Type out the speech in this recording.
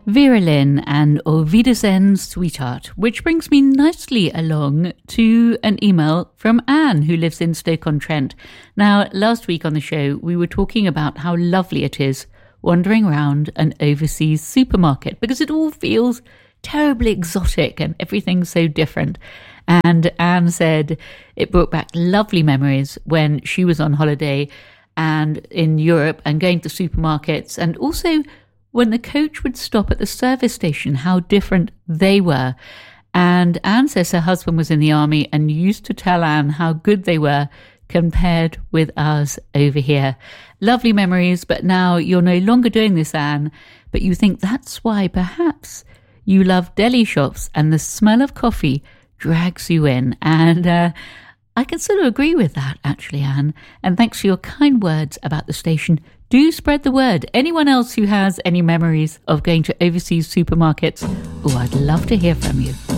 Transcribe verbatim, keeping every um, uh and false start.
Vera Lynn and Auf Wiedersehen, sweetheart, which brings me nicely along to an email from Anne, who lives in Stoke-on-Trent. Now, last week on the show, we were talking about how lovely it is wandering around an overseas supermarket because it all feels terribly exotic and everything's so different. And Anne said it brought back lovely memories when she was on holiday and in Europe and going to supermarkets, and also when the coach would stop at the service station, how different they were. And Anne says her husband was in the army and used to tell Anne how good they were compared with us over here. Lovely memories, but now you're no longer doing this, Anne, but you think that's why perhaps you love deli shops and the smell of coffee drags you in. And uh, I can sort of agree with that, actually, Anne. And thanks for your kind words about the station. Do spread the word. Anyone else who has any memories of going to overseas supermarkets? Oh, I'd love to hear from you.